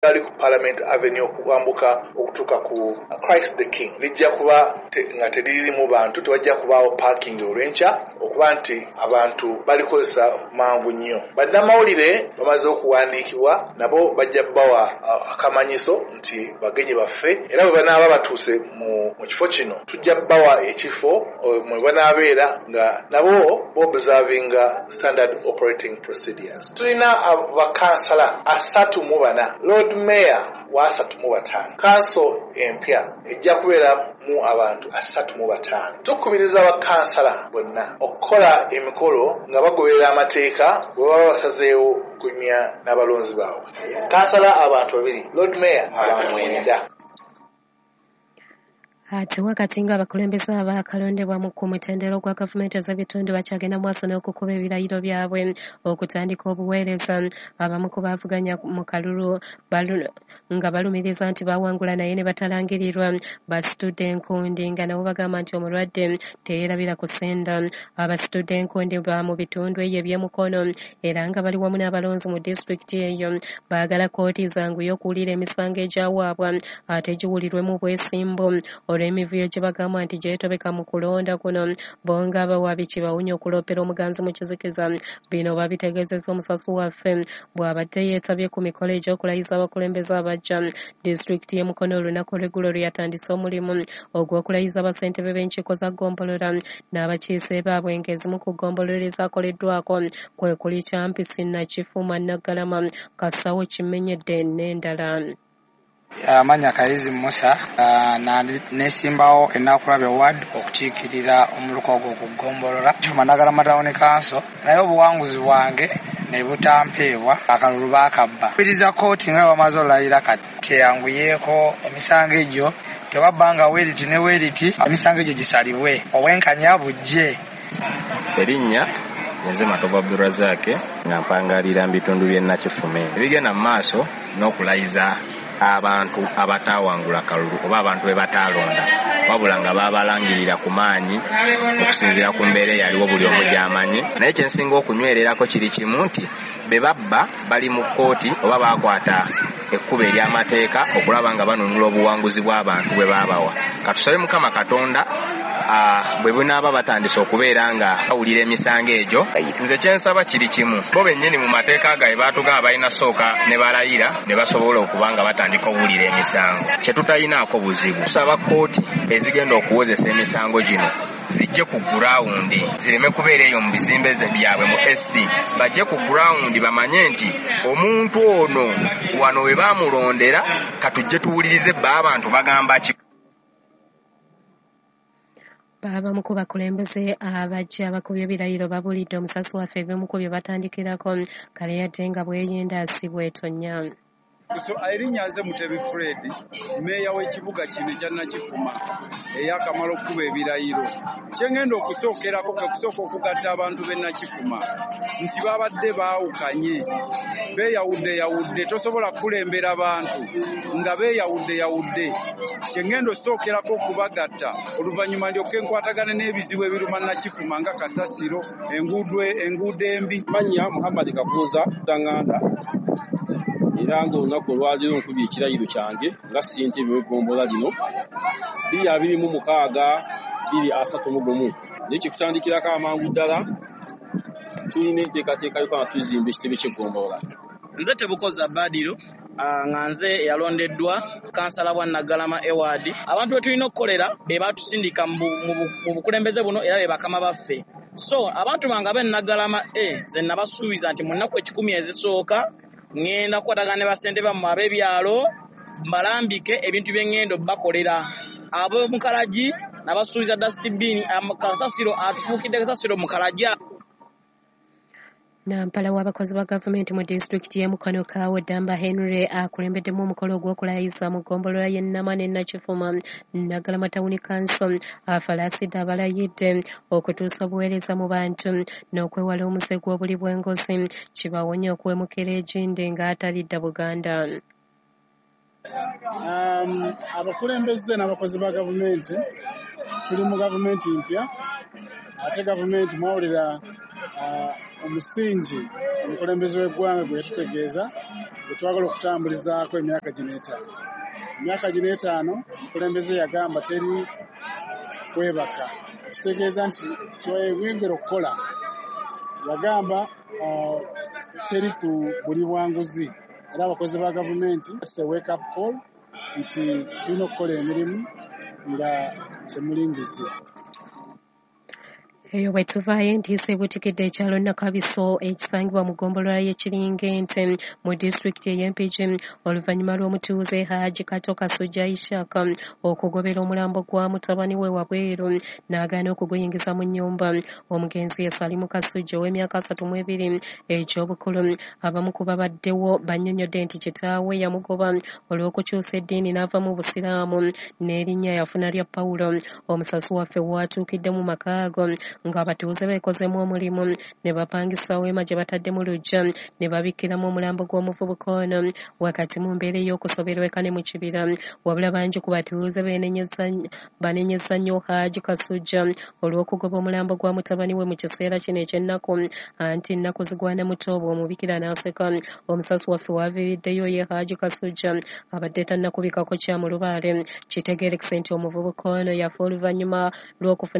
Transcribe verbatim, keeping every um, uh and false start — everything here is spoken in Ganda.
ali ku Parliament Avenue okuwambuka okutuuka ku Christ the King lijja kuba te, nga teririmu bantu tewajja kubaawo parking olw'enkya okuba nti abantu balikozesa mangu nnyo. Bannamawulire bamaze okuwandiikibwa nabo bajja bawa uh, akamanyiso nti bagenyi baffe era bwe banaaba batuuse mu, mu kifo kino tujja bawa ekifo mwe banaabeera nga nabo bobservinga standard operating procedures. Tulina bakansala asatu mu bana, Lord Mayor wa asatu mu bataano, kanso empya ejja kubeera mu abantu asatu mu bataano. Tukubiriza abakansala bonna okukola emikolo nga bagoberera amateeka bwe baba basazeewo kunyumya n'abalonzi baabwe. Kansala abantu babiri, Lord Mayor abantu mwenda. Ati wakati nga abakulembeze abakalondebwa mu ku mutendera gwa gavumenti ez'ebitundu bakyagenda mu maaso n'okukuba ebirayiro byabwe okutandika obuweereza, abamu ku baavuganya mu kalulu nga balumiriza nti bawangula naye ne batalangirirwa basitudde enkundi nga nabo bagamba nti omulwadde teyeerabira kusenda. Abasitudde enkundi ba mu bitundu ebyo eby'emukono era nga bali wamu n'abalonzi mu disitulikiti eyo baagala kooti zanguye okuwulira emisango egyawaabwa ate giwulirwemu bwesimbu olw'emivuyo gye bagamba nti gyetobeka mu kulonda kuno. Bonga abawabi kibawunya okuloopera omuganzi mu kizikiza. Bino babitegeezezza omusasi waffe bw'abadde yeetabye ku mikolo egy'okulayiza abakulembeze abajja disitulikiti y'emukono olunaku olw'eggulo lwe yatandise omulimu ogw'okulayiza abasentebe b'enkiiko za ggombolola n'abakiise baabwe ng'ezimu ku ggombolola ezaakoleddwako kwe kuli Kyampisi, Nakifuma, Naggalama, Kasawo, Kimenyedde n'endala. Amanya Kayizi Musa na nesimbawo Ennakulabye Ward okukiikirira omuluka ogwo ku ggombolola Kifuma Naggalama Town Council, naye obuwanguzi bwange ne butampeebwa akalulu baakabba. Kkiriza kooti nga bamaze olayira kati yanguyeeko emisango egyo tewabbanga weeriti ne weeriti emisango egyo gisalibwe obwenkanya bujje. Erinnya nze Matovu Abdulrazak nga mpangalira mu bitundu by'e Nakifuma. Ebigenda mu maaso n'okulayiza abantu abatawangula kalulu oba abantu be batalonda wabula nga babalangirira ku maanyi okusinziira ku mbeera eyaliwo buli omu gy'amanyi. Naye kyensinga okunywererako kiri kimu nti be babba bali mu kkooti oba bakwata ekkubo ery'amateeka okulaba nga banunula obuwanguzi bw'abantu bwe baabawa. Katusabe Mukama Katonda bwe bunaaba batandise okubeera nga bawulira emisango egyo. Nze kyensaba kiri kimu, bo bennyini mu mateeka gaabwe baatugamba balina sooka ne balayira ne basobola okuba nga batandika okuwulira emisango. Kye tutalinaako buzibu, tusaba kkooti ezigenda okuwozesa emisango gino zijje ku gurawundi, zireme kubeera eyo mu bizimbe byabwe mu S C. Bajje ku gurawundi bamanye nti omuntu ono wano we baamulondera katujje tuwulirize bba abantu bagamba ki. Abamu ku bakulembeze abajja abakubye ebirayiro babulidde omusasi waffe ebimu ku bye batandikirako kale yadde nga bweyenda asibwa etonnya. So Erinnya nze Mutebi Fred, meeya w'ekibuga kino ekya Nakifuma eyakamala okukuba ebirayiro. Kye ngenda okusookerako kwe kusooka okugatta abantu b'e Nakifuma nti babadde baawukanye, beeyawudde yawudde, tosobola kulembera bantu nga beeyawudde yawudde. Kye ngenda osookerako okubagatta oluvannyuma ndyoke nkwatagane n'ebizibu ebiruma Nakifuma nga kasasiro, enguudo enguudo embi. Mannya Muhammad Kabuuza Tanganda. Era ng'olunaku olwaleero nkubye ekirayiro kyange nga ssentebe w'eggombolola lino biri abiri mu mukaaga biri asatu mu gumu. Naye kye tutandikirako amangu ddala tulina enteekateeka y'okuba nga tuzimba ekitebe ky'eggombolola. Nze Tebukoza Badiro nga nze yalondeddwa kansala bwa Naggalama Eward. Abantu be tulina okukolera be baatusindika mu bukulembeze buno era be bakama baffe. So abantu bange ab'e Naggalama e ze nabasuubiza nti mu nnaku ekikumi ezisooka ngenda kukwatagana ne basente bammwe ab'ebyalo mbalambike ebintu bye ngendo bakolera. Ab'omukalagi nabasuubiza dasitibini kasasiro atufuukidde kasasiro mu kalajja. Nampala w'abakozi ba gavumenti mu disitulikiti y'e Mukono Kaawo Damba Henry akulembeddemu omukolo gw'okulayiza mu ggombolola y'e Nama ne Nakifuma Naggalama Town Council. Afalaasidde abalayidde okutuusa obuweereza mu bantu n'okwewala omuze gw'obuli bw'engozi kibawonya okwemukira egindi ng'atalidda Buganda. Um, abakulembeze n'abakozi ba gavumenti tuli mu gavumenti mpya ate gavumenti mwawulira uh, omusingi omukulembeze w'eggwanga gwe yatutegeeza gwe twagala okutambulizaako emyaka gino etaano. Emyaka gino etaano omukulembeze yagamba teri kwebaka, kitegeeza nti tweyongera okukola. Yagamba uh, teri ku buli bwanguzi, era abakozi ba gavumenti se wake up call nti tulina okukola emirimu nga temuli nguzi. Eyo bwe tuvaayo entiisa ebuutikidde ekyalo Nakabiso ekisangibwa mu ggombolola y'Ekiringente mu disitulikiti ey'Empigi oluvannyuma lw'omutuuze Hajji Kato Kasujja Ishaq okugobera omulambo gwa mutabani we wabweru n'agaana okuguyingiza mu nnyumba. Omugenzi ye Salimu Kasujja ow'emyaka asatu mu ebiri egy'obukulu. Abamu ku babaddewo bannyonnyodde nti kitaawe yamugoba olw'okukyusa eddiini n'ava mu Busiraamu n'erinnya yafuna lya Pawulo. Omusasi waffe watuukidde mu makaago ng'abatuuze beekozemu omulimu ne bapangisa weema gye bataddemu luggya ne babikkiramu omulambo gw'omuvubuka ono wakati mu mbeera ey'okusoberwa eka ne mu kibira. Wabula bangi ku batuuze banenyezza nnyo Hajji Kasujja olw'okugoba omulambo gwa mutabani we mu kiseera kino eky'ennaku, anti ennaku zigwana muto bw'omubikira n'aseka. Omusasi waffe w'aviiriddeyo ye Hajji Kasujja abadde tannakubikako kya mu lubaale. Kitegeerekese nti omuvubuka ono yafa oluvannyuma lw'okufuna